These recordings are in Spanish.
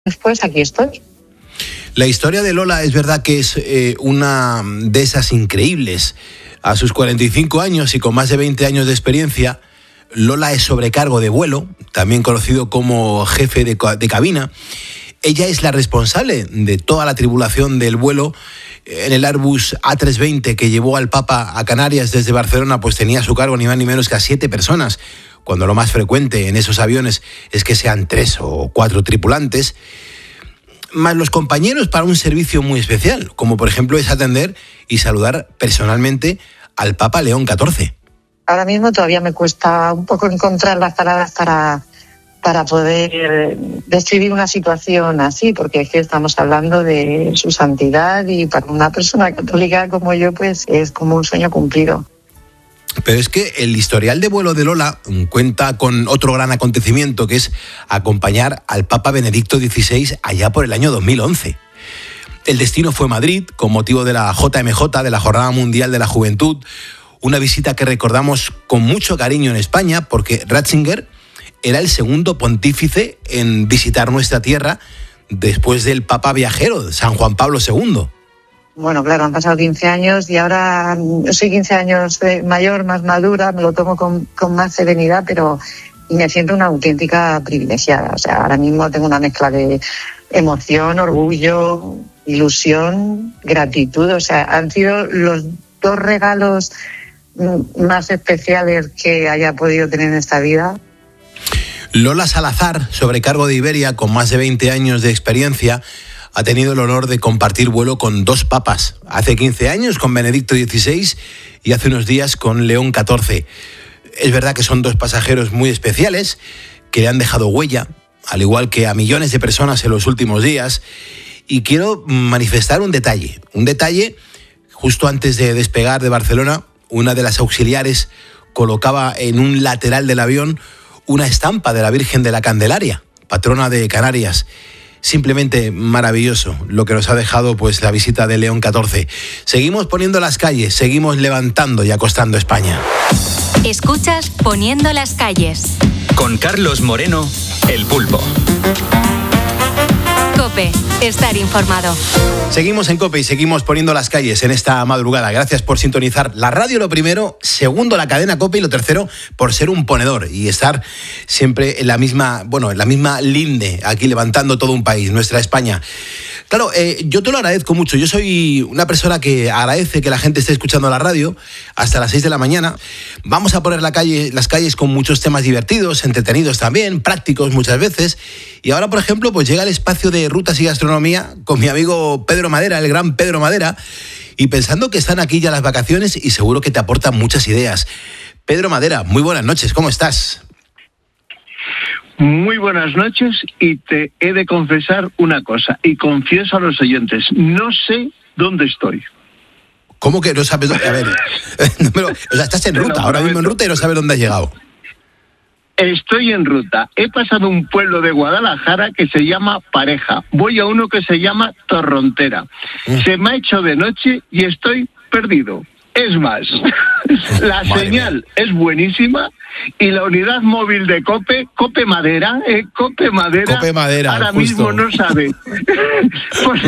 después aquí estoy. La historia de Lola es verdad que es una de esas increíbles. A sus 45 años y con más de 20 años de experiencia, Lola es sobrecargo de vuelo, también conocido como jefe de cabina. Ella es la responsable de toda la tripulación del vuelo. En el Airbus A320 que llevó al Papa a Canarias desde Barcelona, pues tenía a su cargo ni más ni menos que a 7 personas, cuando lo más frecuente en esos aviones es que sean 3 o 4 tripulantes, más los compañeros para un servicio muy especial, como por ejemplo es atender y saludar personalmente al Papa León XIV. Ahora mismo todavía me cuesta un poco encontrar las palabras para poder describir una situación así, porque es que estamos hablando de su santidad y para una persona católica como yo, pues es como un sueño cumplido. Pero es que el historial de vuelo de Lola cuenta con otro gran acontecimiento, que es acompañar al Papa Benedicto XVI allá por el año 2011. El destino fue Madrid, con motivo de la JMJ, de la Jornada Mundial de la Juventud, una visita que recordamos con mucho cariño en España, porque Ratzinger era el segundo pontífice en visitar nuestra tierra después del Papa viajero, San Juan Pablo II. Bueno, claro, han pasado 15 años y ahora soy 15 años mayor, más madura, me lo tomo con más serenidad, pero me siento una auténtica privilegiada. O sea, ahora mismo tengo una mezcla de emoción, orgullo, ilusión, gratitud. O sea, han sido los 2 regalos más especiales que haya podido tener en esta vida. Lola Salazar, sobrecargo de Iberia, con más de 20 años de experiencia, ha tenido el honor de compartir vuelo con 2 papas. Hace 15 años con Benedicto XVI y hace unos días con León XIV. Es verdad que son 2 pasajeros muy especiales que le han dejado huella, al igual que a millones de personas en los últimos días. Y quiero manifestar un detalle. Un detalle, justo antes de despegar de Barcelona, una de las auxiliares colocaba en un lateral del avión una estampa de la Virgen de la Candelaria, patrona de Canarias. Simplemente maravilloso lo que nos ha dejado pues la visita de León XIV. Seguimos poniendo las calles, seguimos levantando y acostando España. Escuchas Poniendo las calles. Con Carlos Moreno, El Pulpo. COPE, estar informado. Seguimos en COPE y seguimos poniendo las calles en esta madrugada. Gracias por sintonizar la radio, lo primero. Segundo, la cadena COPE. Y lo tercero, por ser un ponedor y estar siempre en la misma linde, aquí levantando todo un país, nuestra España. Claro, yo te lo agradezco mucho. Yo soy una persona que agradece que la gente esté escuchando la radio hasta las 6 de la mañana. Vamos a poner las calles con muchos temas divertidos, entretenidos también, prácticos muchas veces. Y ahora, por ejemplo, pues llega el espacio de rutas y gastronomía con mi amigo Pedro Madera, el gran Pedro Madera, y pensando que están aquí ya las vacaciones y seguro que te aportan muchas ideas. Pedro Madera, muy buenas noches, ¿cómo estás? Muy buenas noches y te he de confesar una cosa, y confieso a los oyentes, no sé dónde estoy. ¿Cómo que no sabes dónde? A ver, o sea, estás en ruta, ahora mismo en ruta y no sabes dónde has llegado. Estoy en ruta. He pasado un pueblo de Guadalajara que se llama Pareja. Voy a uno que se llama Torrontera. Se me ha hecho de noche y estoy perdido. Es más, la señal es buenísima y la unidad móvil de Cope Madera, Cope Madera, ahora justo mismo no sabe. Pues,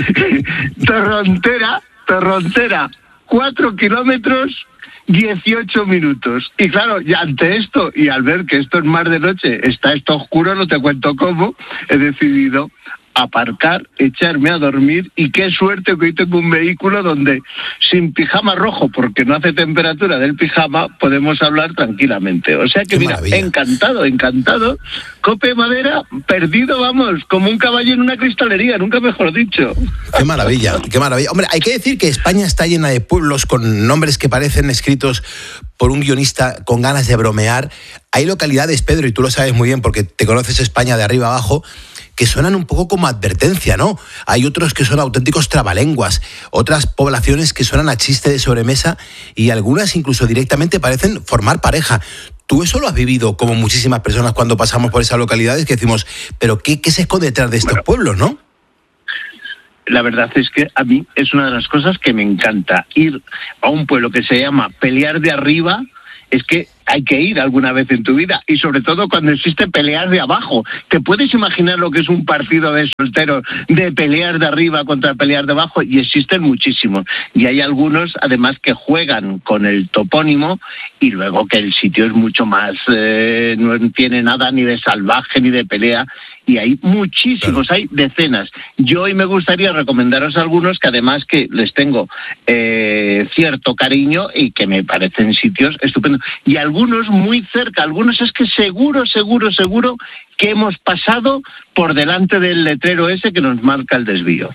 Torrontera, 4 kilómetros, 18 minutos. Y claro, ya ante esto, y al ver que esto es más de noche, está esto oscuro, no te cuento cómo, he decidido aparcar, echarme a dormir, y qué suerte que hoy tengo un vehículo donde sin pijama rojo, porque no hace temperatura del pijama, podemos hablar tranquilamente. O sea que mira, encantado. Cope Madera, perdido, vamos, como un caballo en una cristalería, nunca mejor dicho. Qué maravilla. Hombre, hay que decir que España está llena de pueblos con nombres que parecen escritos por un guionista con ganas de bromear. Hay localidades, Pedro, y tú lo sabes muy bien porque te conoces España de arriba abajo, que suenan un poco como advertencia, ¿no? Hay otros que son auténticos trabalenguas, otras poblaciones que suenan a chiste de sobremesa y algunas incluso directamente parecen formar pareja. Tú eso lo has vivido como muchísimas personas cuando pasamos por esas localidades, que decimos, pero ¿qué se esconde detrás de estos pueblos, no? La verdad es que a mí es una de las cosas que me encanta. Ir a un pueblo que se llama Pelear de Arriba, es que hay que ir alguna vez en tu vida, y sobre todo cuando existe peleas de abajo. ¿Te puedes imaginar lo que es un partido de solteros, de peleas de arriba contra peleas de abajo? Y existen muchísimos. Y hay algunos, además, que juegan con el topónimo, y luego que el sitio es mucho más, no tiene nada ni de salvaje ni de pelea, y hay muchísimos, hay decenas. Yo hoy me gustaría recomendaros algunos que además que les tengo cierto cariño y que me parecen sitios estupendos. Y algunos muy cerca, algunos es que seguro que hemos pasado por delante del letrero ese que nos marca el desvío.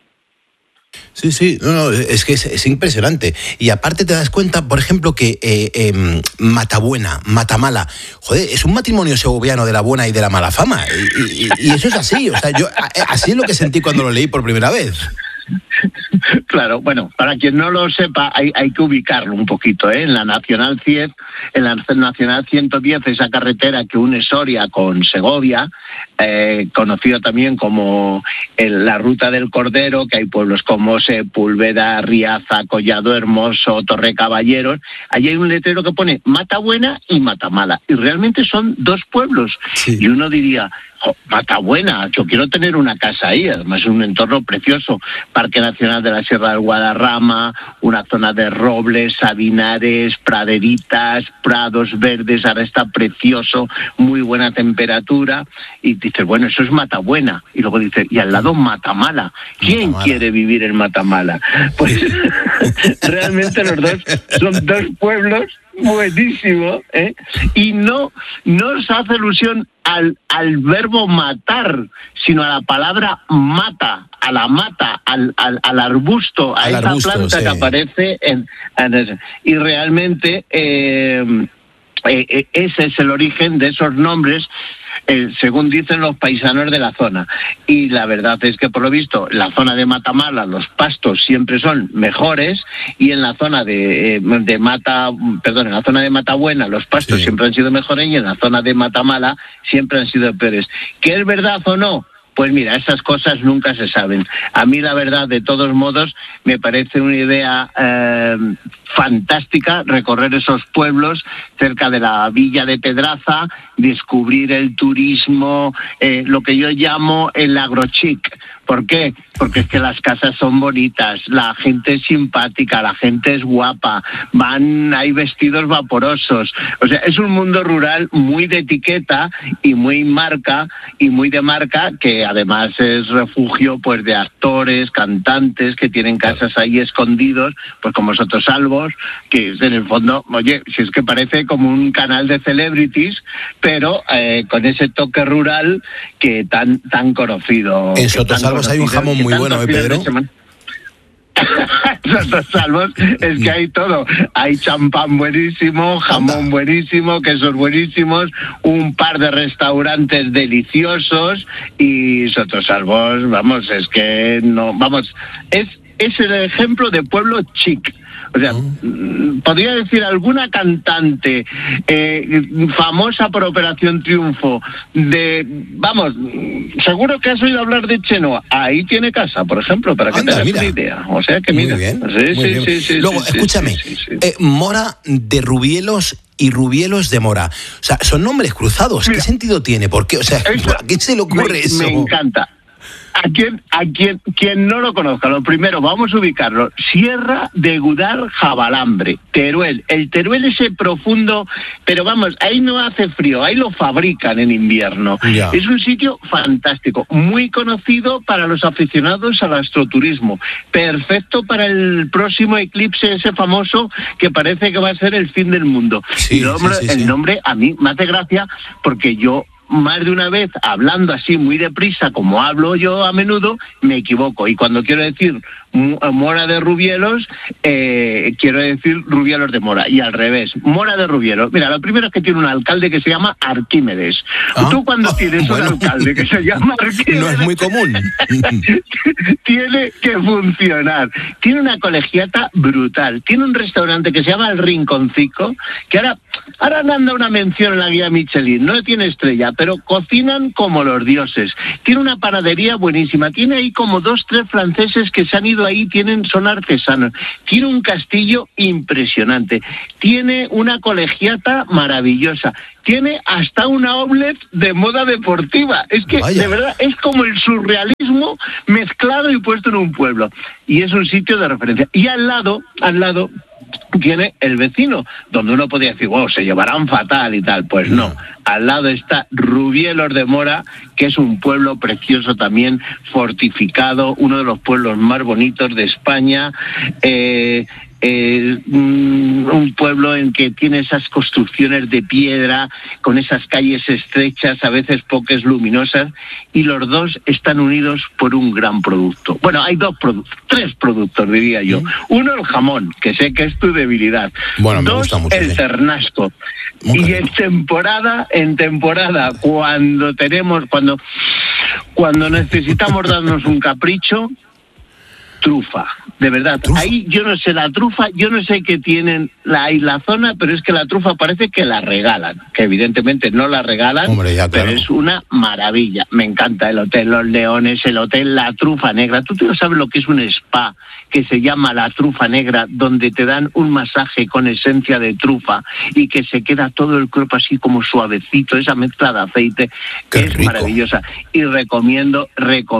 Sí, no, es que es impresionante. Y aparte te das cuenta, por ejemplo, que Matabuena, Matamala, joder, es un matrimonio segoviano de la buena y de la mala fama. Y eso es así, o sea, yo así es lo que sentí cuando lo leí por primera vez. Claro, bueno, para quien no lo sepa, hay que ubicarlo un poquito, ¿eh? En la Nacional 100, en la Nacional 110, esa carretera que une Soria con Segovia, conocido también como la Ruta del Cordero, que hay pueblos como Sepúlveda, Riaza, Collado Hermoso, Torre Caballeros. Allí hay un letrero que pone Matabuena y Matamala, y realmente son dos pueblos. Sí. Y uno diría, Matabuena, yo quiero tener una casa ahí, además es un entorno precioso, Parque Nacional de la Sierra del Guadarrama, una zona de robles, sabinares, praderitas, prados verdes, ahora está precioso, muy buena temperatura, y dices, bueno, eso es Matabuena, y luego dices, y al lado Matamala, ¿quién quiere vivir en Matamala? Pues realmente los dos son dos pueblos buenísimos, ¿eh? Y no os hace alusión al verbo matar, sino a la palabra mata, a la mata, al arbusto, a esa planta, sí, que aparece en ese. Y realmente ese es el origen de esos nombres, según dicen los paisanos de la zona. Y la verdad es que, por lo visto, en la zona de Matamala los pastos siempre son mejores, y en la zona en la zona de Matabuena los pastos siempre han sido mejores, y en la zona de Matamala siempre han sido peores. ¿Qué es verdad o no? Pues mira, esas cosas nunca se saben. A mí, la verdad, de todos modos, me parece una idea fantástica recorrer esos pueblos cerca de la villa de Pedraza, descubrir el turismo, lo que yo llamo el agrochic. ¿Por qué? Porque es que las casas son bonitas, la gente es simpática, la gente es guapa, hay vestidos vaporosos. O sea, es un mundo rural muy de etiqueta y muy de marca, que además es refugio pues de actores, cantantes que tienen casas ahí escondidos, pues como Sotosalvos, que en el fondo, oye, si es que parece como un canal de celebrities, pero con ese toque rural que tan conocido. En Sotosalvos hay un jamón muy bueno, Pedro. Sotosalvos es que hay todo. Hay champán buenísimo, jamón buenísimo, quesos buenísimos, un par de restaurantes deliciosos, y Sotosalvos, vamos, es que no, vamos, es el ejemplo de pueblo chic. O sea, podría decir alguna cantante famosa por Operación Triunfo, seguro que has oído hablar de Chenoa. Ahí tiene casa, por ejemplo, para que te hagas una idea. O sea que mira. Muy bien. Sí. Luego, escúchame, Mora de Rubielos y Rubielos de Mora. O sea, son nombres cruzados. Mira, ¿qué sentido tiene? ¿Por qué? O sea, ¿a qué se le ocurre eso? Me encanta. A quien no lo conozca, lo primero, vamos a ubicarlo. Sierra de Gudar Jabalambre, Teruel. El Teruel ese profundo, pero vamos, ahí no hace frío, ahí lo fabrican en invierno. Ya. Es un sitio fantástico, muy conocido para los aficionados al astroturismo. Perfecto para el próximo eclipse ese famoso que parece que va a ser el fin del mundo. Sí, el nombre a mí me hace gracia porque yo, más de una vez, hablando así muy deprisa, como hablo yo a menudo, me equivoco. Y cuando quiero decir Mora de Rubielos, quiero decir Rubielos de Mora. Y al revés, Mora de Rubielos. Mira, lo primero es que tiene un alcalde que se llama Arquímedes. Tú cuando tienes un alcalde que se llama Arquímedes... No es muy común. Tiene que funcionar. Tiene una colegiata brutal. Tiene un restaurante que se llama El Rinconcico, que ahora anda una mención en la guía Michelin. No tiene estrella, pero cocinan como los dioses. Tiene una panadería buenísima, tiene ahí como 2, 3 franceses que se han ido ahí, son artesanos. Tiene un castillo impresionante, tiene una colegiata maravillosa, tiene hasta una outlet de moda deportiva. Es que, Vaya. de verdad, es como el surrealismo mezclado y puesto en un pueblo. Y es un sitio de referencia. Y al lado tiene el vecino, donde uno podría decir, wow, se llevarán fatal y tal. Pues no. Al lado está Rubielos de Mora, que es un pueblo precioso también, fortificado, uno de los pueblos más bonitos de España. Un pueblo en que tiene esas construcciones de piedra, con esas calles estrechas, a veces pocas luminosas, y los dos están unidos por un gran producto. Bueno, hay 3 productos, diría yo. Uno, el jamón, que sé que es tu debilidad. Bueno, me 2, gusta mucho, el sí. ternasco. Muy Y rico. en temporada, cuando necesitamos darnos un capricho, trufa, de verdad. ¿Trufa? Ahí yo no sé, la trufa, yo no sé qué tienen la zona, pero es que la trufa parece que la regalan, que evidentemente no la regalan. Hombre, ya, claro. Pero es una maravilla. Me encanta el hotel Los Leones, el hotel La Trufa Negra. Tú no sabes lo que es un spa que se llama La Trufa Negra, donde te dan un masaje con esencia de trufa y que se queda todo el cuerpo así como suavecito, esa mezcla de aceite. Qué es rico. maravillosa. Y recomiendo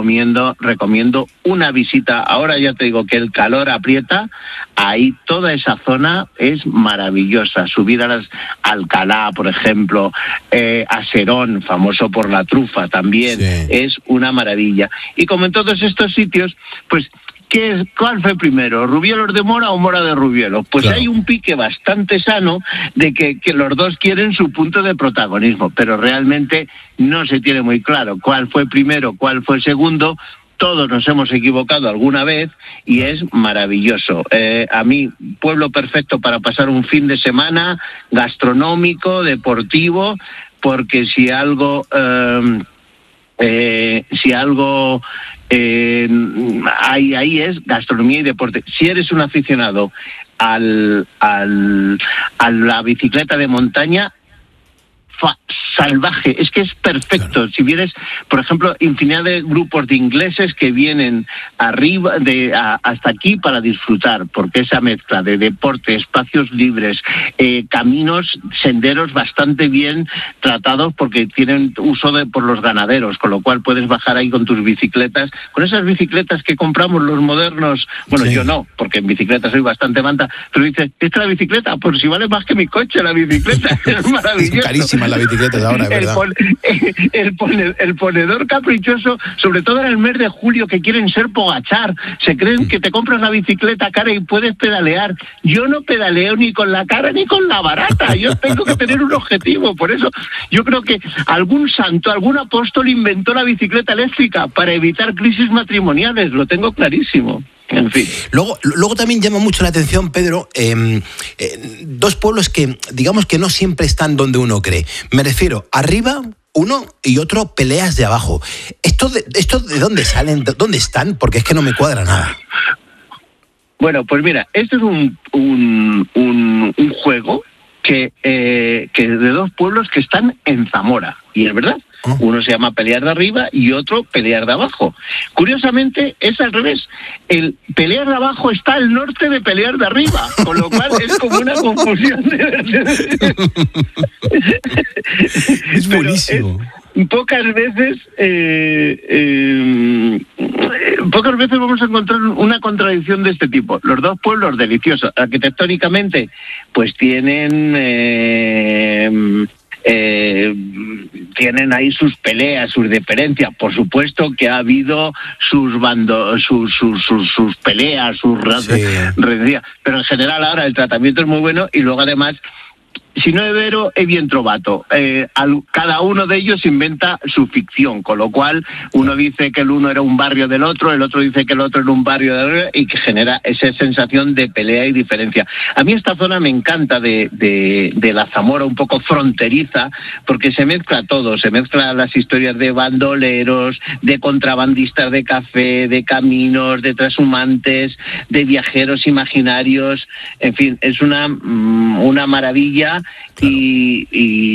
una visita. Ahora ya te digo que el calor aprieta, ahí toda esa zona es maravillosa. Subir a Alcalá, por ejemplo, a Serón, famoso por la trufa también, Sí. es una maravilla. Y como en todos estos sitios, pues, ¿cuál fue primero? ¿Rubielos de Mora o Mora de Rubielos? Pues Claro. hay un pique bastante sano de que los dos quieren su punto de protagonismo, pero realmente no se tiene muy claro cuál fue primero, cuál fue segundo. Todos nos hemos equivocado alguna vez y es maravilloso. A mí, pueblo perfecto para pasar un fin de semana, gastronómico, deportivo, porque si algo hay ahí es gastronomía y deporte. Si eres un aficionado a la bicicleta de montaña, salvaje, es que es perfecto. Claro. Si vienes, por ejemplo, infinidad de grupos de ingleses que vienen arriba hasta aquí para disfrutar, porque esa mezcla de deporte, espacios libres, caminos, senderos bastante bien tratados, porque tienen uso por los ganaderos, con lo cual puedes bajar ahí con tus bicicletas, con esas bicicletas que compramos los modernos. Bueno, sí. Yo no, porque en bicicleta soy bastante manta, pero dices, ¿esta es la bicicleta? Pues si vale más que mi coche la bicicleta. Es maravilloso. Es carísima la bicicleta de ahora, es verdad. El ponedor caprichoso, sobre todo en el mes de julio, que quieren ser Pogachar, se creen que te compras la bicicleta cara y puedes pedalear. Yo no pedaleo ni con la cara ni con la barata, yo tengo que tener un objetivo. Por eso yo creo que algún santo, algún apóstol inventó la bicicleta eléctrica para evitar crisis matrimoniales, lo tengo clarísimo. En fin. Luego también llama mucho la atención, Pedro, dos pueblos que digamos que no siempre están donde uno cree. Me refiero, arriba uno y otro peleas de abajo. ¿Esto de dónde salen? ¿Dónde están? Porque es que no me cuadra nada. Bueno, pues mira, este es un juego que de dos pueblos que están en Zamora, y es verdad. Uno se llama Pelear de Arriba y otro Pelear de Abajo. Curiosamente es al revés. El Pelear de Abajo está al norte de Pelear de Arriba, con lo cual es como una confusión. Es buenísimo. Pocas veces vamos a encontrar una contradicción de este tipo. Los dos pueblos deliciosos, arquitectónicamente, pues tienen ahí sus peleas, sus diferencias. Por supuesto que ha habido sus peleas, sus rencillas, pero en general ahora el tratamiento es muy bueno. Y luego además, si no es vero, es bien trovato. Cada uno de ellos inventa su ficción, con lo cual uno dice que el uno era un barrio del otro, el otro dice que el otro era un barrio del otro, y que genera esa sensación de pelea y diferencia. A mí esta zona me encanta de la Zamora un poco fronteriza, porque se mezcla todo, se mezcla las historias de bandoleros, de contrabandistas de café, de caminos, de trashumantes, de viajeros imaginarios. En fin, es una maravilla. Claro. Y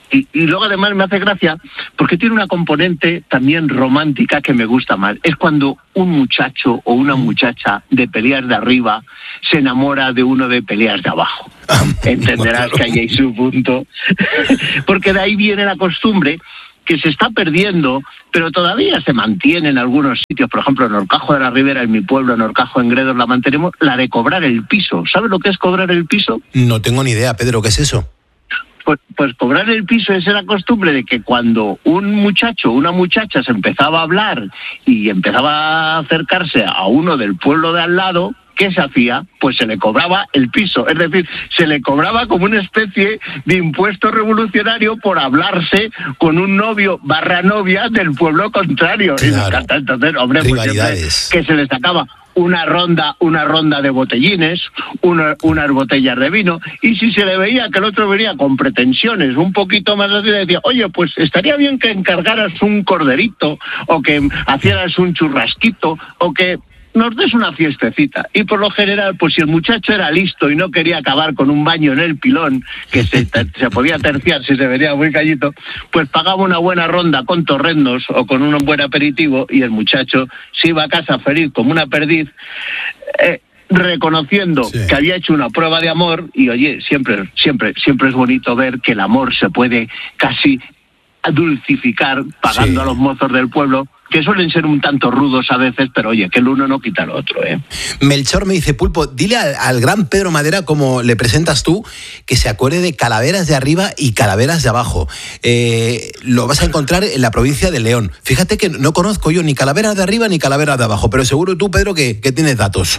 Y luego además me hace gracia porque tiene una componente también romántica que me gusta más. Es cuando un muchacho o una muchacha de peleas de arriba se enamora de uno de peleas de abajo. Entenderás que ahí hay su punto. Porque de ahí viene la costumbre que se está perdiendo, pero todavía se mantiene en algunos sitios. Por ejemplo, en Horcajo de la Ribera, en mi pueblo, en Horcajo, en Gredos, la mantenemos, la de cobrar el piso. ¿Sabes lo que es cobrar el piso? No tengo ni idea, Pedro, ¿qué es eso? Pues cobrar el piso es la costumbre de que cuando un muchacho o una muchacha se empezaba a hablar y empezaba a acercarse a uno del pueblo de al lado, ¿qué se hacía? Pues se le cobraba el piso, es decir, se le cobraba como una especie de impuesto revolucionario por hablarse con un novio / novia del pueblo contrario. Claro. Y me encanta, entonces, hombre, pues siempre que se le sacaba una ronda de botellines, unas botellas de vino, y si se le veía que el otro venía con pretensiones un poquito más así, le decía, oye, pues estaría bien que encargaras un corderito, o que hicieras un churrasquito, o que nos des una fiestecita. Y por lo general, pues si el muchacho era listo y no quería acabar con un baño en el pilón, que se podía terciar si se venía muy callito, pues pagaba una buena ronda con torrendos o con un buen aperitivo, y el muchacho se iba a casa feliz como una perdiz, reconociendo que había hecho una prueba de amor. Y oye, siempre es bonito ver que el amor se puede casi dulcificar pagando a los mozos del pueblo, que suelen ser un tanto rudos a veces, pero oye, que el uno no quita el otro, ¿eh? Melchor me dice, Pulpo, dile al gran Pedro Madera, como le presentas tú, que se acuerde de Calaveras de arriba y Calaveras de abajo. Lo vas a encontrar en la provincia de León. Fíjate que no conozco yo ni Calaveras de arriba ni Calaveras de abajo, pero seguro tú, Pedro, que tienes datos.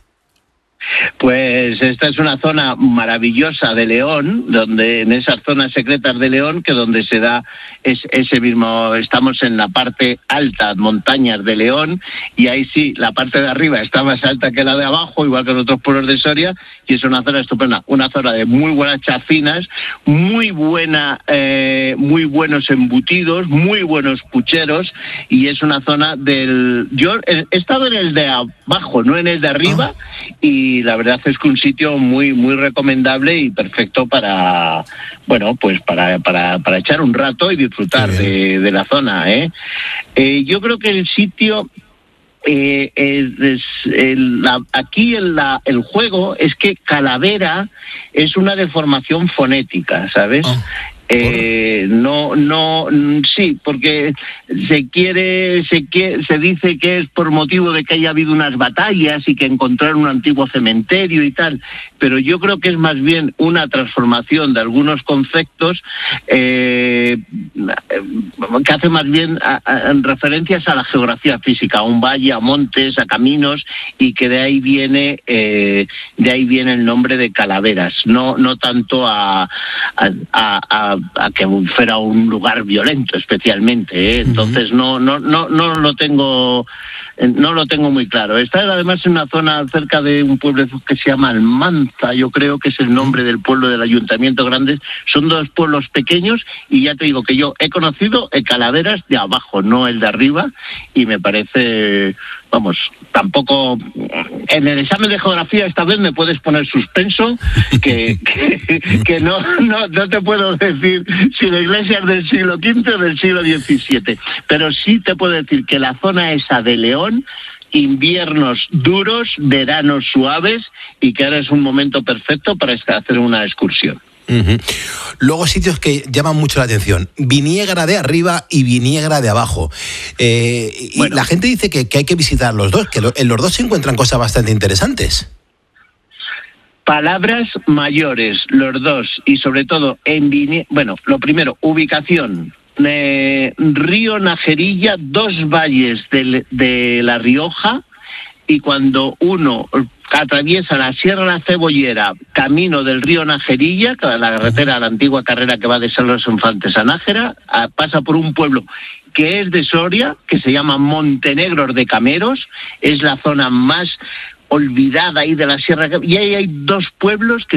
Pues esta es una zona maravillosa de León, donde en esas zonas secretas de León, que donde se da ese mismo, estamos en la parte alta, montañas de León, y ahí sí, la parte de arriba está más alta que la de abajo, igual que en otros pueblos de Soria, y es una zona estupenda, una zona de muy buenas chacinas, muy buenos embutidos, muy buenos pucheros, y es una zona yo he estado en el de abajo, no en el de arriba, y la verdad es que un sitio muy muy recomendable y perfecto para, bueno, pues para echar un rato y disfrutar de la zona, ¿eh? Yo creo que el sitio aquí el juego es que Calavera es una deformación fonética, ¿sabes? Sí, porque se dice que es por motivo de que haya habido unas batallas y que encontraron un antiguo cementerio y tal, pero yo creo que es más bien una transformación de algunos conceptos que hace más bien en referencias a la geografía física, a un valle, a montes, a caminos, y que de ahí viene el nombre de Calaveras, no tanto a que fuera un lugar violento especialmente, ¿eh? Entonces no lo tengo muy claro. Está además en una zona cerca de un pueblo que se llama Almanza, yo creo que es el nombre del pueblo del Ayuntamiento Grande. Son dos pueblos pequeños, y ya te digo que yo he conocido el Calaveras de abajo, no el de arriba, y me parece, vamos, tampoco en el examen de geografía esta vez me puedes poner suspenso, que no te puedo decir si la iglesia es del siglo XV o del siglo XVII, pero sí te puedo decir que la zona esa de León, inviernos duros, veranos suaves, y que ahora es un momento perfecto para hacer una excursión. Uh-huh. Luego sitios que llaman mucho la atención: Viniegra de arriba y Viniegra de abajo. Y la gente dice que hay que visitar los dos, que en los dos se encuentran cosas bastante interesantes. Palabras mayores, los dos, y sobre todo lo primero, ubicación. Río Najerilla, dos valles de La Rioja, y cuando uno atraviesa la Sierra La Cebollera, camino del río Najerilla, la carretera, la antigua carrera que va de San Los Infantes a Nájera, pasa por un pueblo que es de Soria, que se llama Montenegros de Cameros, es la zona más olvidada ahí de la sierra, y ahí hay dos pueblos que son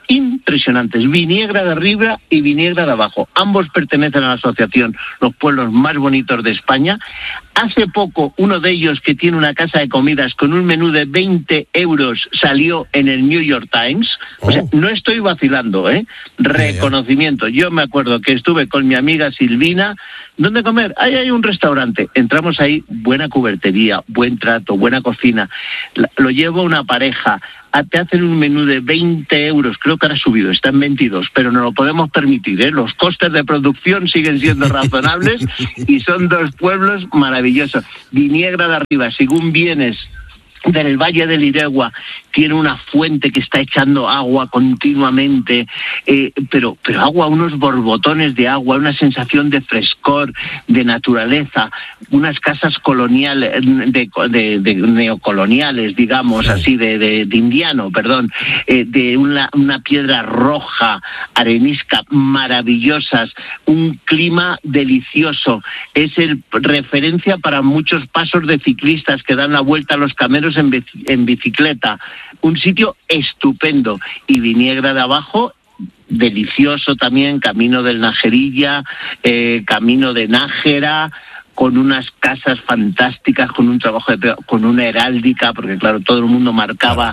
impresionantes. Viniegra de arriba y Viniegra de abajo. Ambos pertenecen a la asociación Los Pueblos Más Bonitos de España. Hace poco, uno de ellos, que tiene una casa de comidas con un menú de 20 euros, salió en el New York Times. O sea, no estoy vacilando, ¿eh? Reconocimiento. Yo me acuerdo que estuve con mi amiga Silvina. ¿Dónde comer? Ahí hay un restaurante. Entramos ahí, buena cubertería, buen trato, buena cocina. Lo llevo una pareja. Te hacen un menú de 20 euros, creo que ahora ha subido, está en 22, pero no lo podemos permitir, ¿eh? Los costes de producción siguen siendo razonables y son dos pueblos maravillosos. Viniegra de arriba, según vienes del Valle del Iregua, tiene una fuente que está echando agua continuamente, pero agua, unos borbotones de agua, una sensación de frescor, de naturaleza, unas casas coloniales, de neocoloniales, digamos, así, de indiano, perdón, de una piedra roja, arenisca, maravillosas, un clima delicioso. Es referencia para muchos pasos de ciclistas que dan la vuelta a los cameros en bicicleta. Un sitio estupendo. Y Viniegra de abajo, delicioso también, camino del Najerilla, camino de Nájera, con unas casas fantásticas, con un trabajo con una heráldica, porque claro, todo el mundo marcaba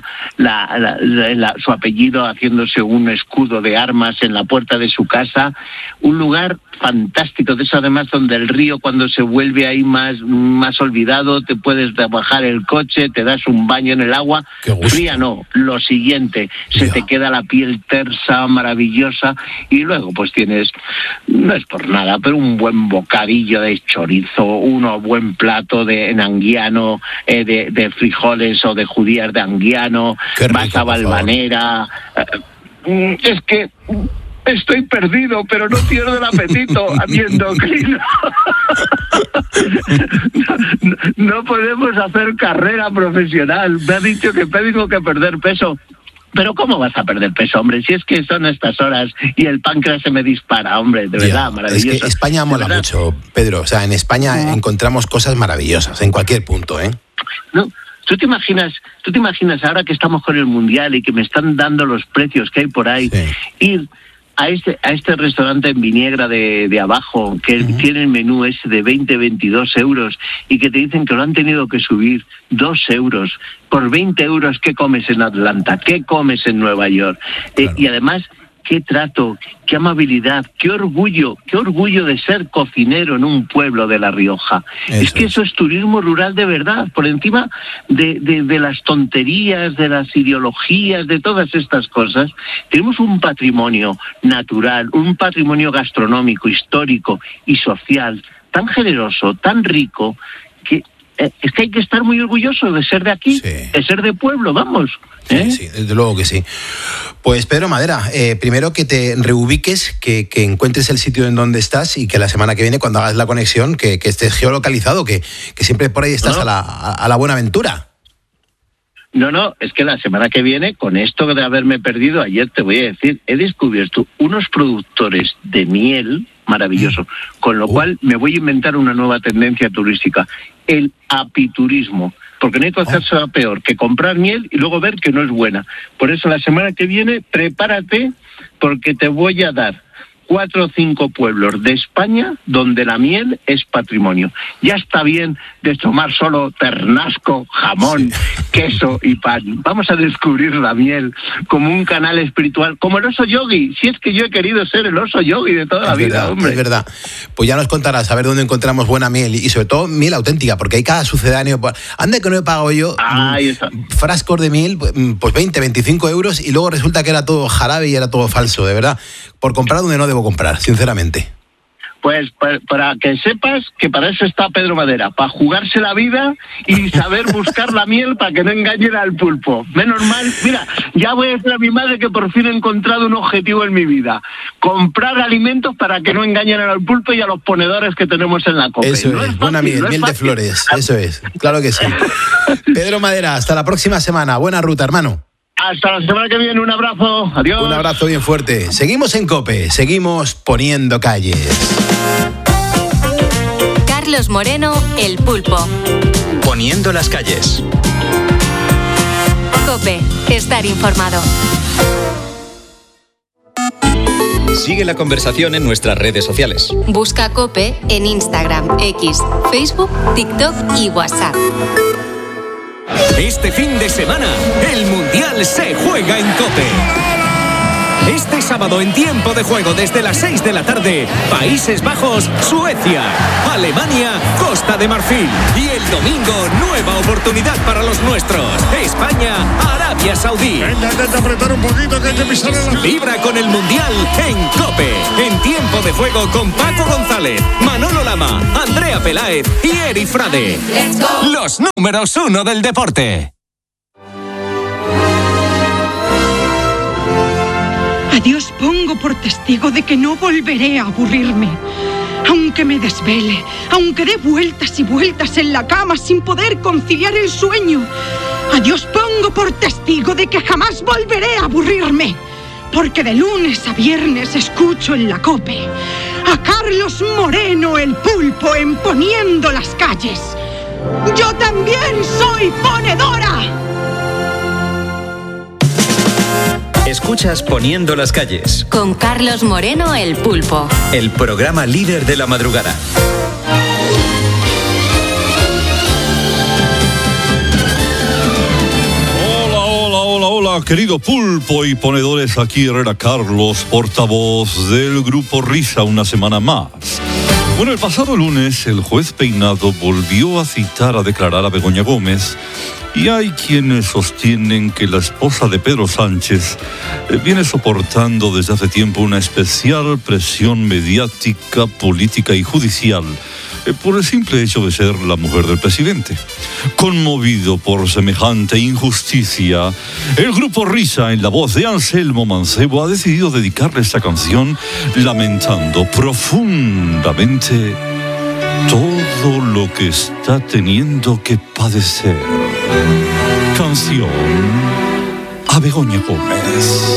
su apellido haciéndose un escudo de armas en la puerta de su casa. Un lugar fantástico, de eso además donde el río, cuando se vuelve ahí más olvidado, te puedes bajar el coche, te das un baño en el agua. Fría no, lo siguiente, se te queda la piel tersa, maravillosa, y luego pues tienes, no es por nada, pero un buen bocadillo de chorizo, buen plato en anguiano, de frijoles o de judías de anguiano, vas a Valvanera. Es que estoy perdido, pero no pierdo el apetito haciendo clino. No podemos hacer carrera profesional. Me ha dicho que tengo que perder peso. Pero ¿cómo vas a perder peso, hombre? Si es que son estas horas y el páncreas se me dispara, hombre, de verdad, maravilloso. Es que España mola mucho, Pedro. O sea, en España encontramos cosas maravillosas, en cualquier punto, ¿eh? No. ¿Tú te imaginas ahora que estamos con el Mundial y que me están dando los precios que hay por ahí, ir a este restaurante en Viniegra de abajo, que tiene el menú ese de 20-22 euros y que te dicen que lo han tenido que subir 2 euros? Por 20 euros, ¿qué comes en Atlanta? ¿Qué comes en Nueva York? Claro. Y además, qué trato, qué amabilidad, qué orgullo de ser cocinero en un pueblo de La Rioja. Es que eso es turismo rural de verdad, por encima de las tonterías, de las ideologías, de todas estas cosas. Tenemos un patrimonio natural, un patrimonio gastronómico, histórico y social tan generoso, tan rico, que es que hay que estar muy orgulloso de ser de aquí, de ser de pueblo, vamos. Sí, desde luego que sí. Pues Pedro Madera, primero que te reubiques, que encuentres el sitio en donde estás y que la semana que viene, cuando hagas la conexión, que estés geolocalizado, que siempre por ahí estás a la buena aventura. No, es que la semana que viene, con esto de haberme perdido, ayer te voy a decir, he descubierto unos productores de miel maravilloso, con lo cual me voy a inventar una nueva tendencia turística, el apiturismo, porque no hay que hacerse peor que comprar miel y luego ver que no es buena. Por eso la semana que viene, prepárate, porque te voy a dar 4 o 5 pueblos de España donde la miel es patrimonio. Ya está bien de tomar solo ternasco, jamón, queso y pan. Vamos a descubrir la miel como un canal espiritual, como el oso yogi. Si es que yo he querido ser el oso yogi de toda la vida, hombre. Es verdad. Pues ya nos contarás a ver dónde encontramos buena miel y sobre todo miel auténtica, porque hay cada sucedáneo. Anda que no he pagado yo frascos de miel, pues 20, 25 euros y luego resulta que era todo jarabe y era todo falso, de verdad. Por comprar donde no debo comprar, sinceramente. Pues para que sepas que para eso está Pedro Madera, para jugarse la vida y saber buscar la miel para que no engañen al pulpo. Menos mal, mira, ya voy a decir a mi madre que por fin he encontrado un objetivo en mi vida: comprar alimentos para que no engañen al pulpo y a los ponedores que tenemos en la COPE. Eso no es fácil, buena miel, miel de flores, eso es, claro que sí. Pedro Madera, hasta la próxima semana, buena ruta, hermano. Hasta la semana que viene, un abrazo, adiós. Un abrazo bien fuerte. Seguimos en COPE, seguimos poniendo calles. Carlos Moreno, El Pulpo. Poniendo las calles. COPE, estar informado. Sigue la conversación en nuestras redes sociales. Busca COPE en Instagram, X, Facebook, TikTok y WhatsApp. Este fin de semana, el Mundial se juega en COPE. Este sábado en tiempo de juego desde las 6 de la tarde, Países Bajos, Suecia, Alemania, Costa de Marfil. Y el domingo, nueva oportunidad para los nuestros. España, Arabia Saudí. Venga, intenta apretar un poquito que hay que pisar en la... Vibra con el Mundial en COPE. En tiempo de juego con Paco González, Manolo Lama, Andrea Peláez y Eri Frade. Los números 1 del deporte. A Dios pongo por testigo de que no volveré a aburrirme. Aunque me desvele, aunque dé vueltas y vueltas en la cama sin poder conciliar el sueño. A Dios pongo por testigo de que jamás volveré a aburrirme. Porque de lunes a viernes escucho en la COPE a Carlos Moreno, el pulpo, en Poniendo las Calles. ¡Yo también soy ponedora! Escuchas Poniendo las Calles. Con Carlos Moreno, el pulpo. El programa líder de la madrugada. Hola, querido pulpo y ponedores, aquí Herrera Carlos, portavoz del Grupo Risa, una semana más. Bueno, el pasado lunes el juez Peinado volvió a citar a declarar a Begoña Gómez. Y hay quienes sostienen que la esposa de Pedro Sánchez viene soportando desde hace tiempo una especial presión mediática, política y judicial por el simple hecho de ser la mujer del presidente. Conmovido por semejante injusticia, el Grupo Risa, en la voz de Anselmo Mancebo, ha decidido dedicarle esta canción lamentando profundamente todo lo que está teniendo que padecer. Canción a Begoña Gómez.